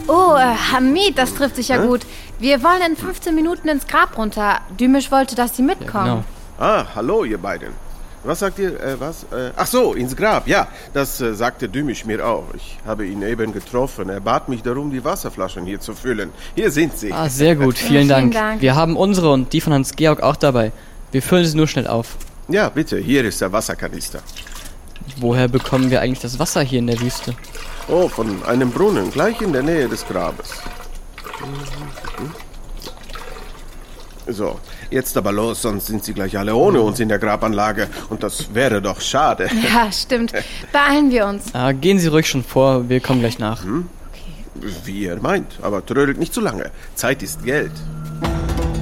Oh, Hamid, das trifft sich ja gut. Wir wollen in 15 Minuten ins Grab runter. Dümisch wollte, dass Sie mitkommen. Ja, genau. Hallo ihr beiden. Was sagt ihr, ach so, ins Grab, ja. Das sagte Dümisch mir auch. Ich habe ihn eben getroffen. Er bat mich darum, die Wasserflaschen hier zu füllen. Hier sind sie. Ah, sehr gut, vielen Dank. Wir haben unsere und die von Hans-Georg auch dabei. Wir füllen sie nur schnell auf. Ja, bitte, hier ist der Wasserkanister. Woher bekommen wir eigentlich das Wasser hier in der Wüste? Oh, von einem Brunnen, gleich in der Nähe des Grabes. So, jetzt aber los, sonst sind sie gleich alle ohne uns in der Grabanlage. Und das wäre doch schade. Ja, stimmt. Beeilen wir uns. Gehen Sie ruhig schon vor, wir kommen gleich nach. Okay. Wie ihr meint, aber trödelt nicht zu lange. Zeit ist Geld.